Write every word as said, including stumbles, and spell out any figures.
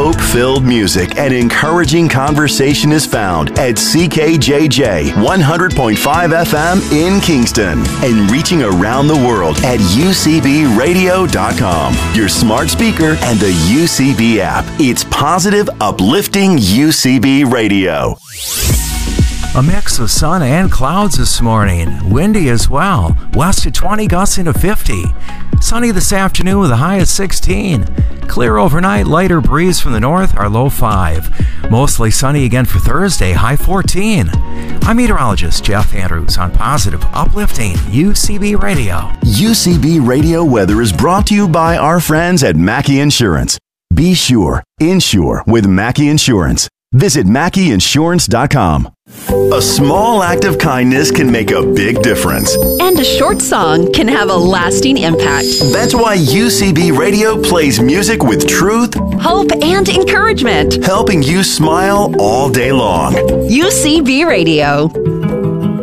hope-filled music and encouraging conversation is found at C K J J one hundred point five F M in Kingston and reaching around the world at U C B radio dot com, your smart speaker, and the U C B app. It's positive, uplifting U C B radio. A mix of sun and clouds this morning. Windy as well. West at twenty, gusting to fifty. Sunny this afternoon with a high of sixteen. Clear overnight, lighter breeze from the north, our low five. Mostly sunny again for Thursday, high fourteen. I'm meteorologist Jeff Andrews on Positive, Uplifting U C B Radio. U C B Radio weather is brought to you by our friends at Mackey Insurance. Be sure, insure with Mackey Insurance. Visit Mackey Insurance dot com. A small act of kindness can make a big difference. And a short song can have a lasting impact. That's why U C B Radio plays music with truth, hope, and encouragement, helping you smile all day long. U C B Radio.